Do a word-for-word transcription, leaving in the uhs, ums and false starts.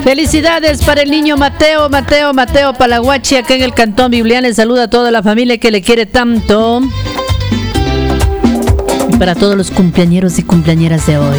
Felicidades para el niño Mateo, Mateo, Mateo Palaguachi, acá en el Cantón Biblián. Le saluda a toda la familia que le quiere tanto. Y para todos los cumpleañeros y cumpleañeras de hoy.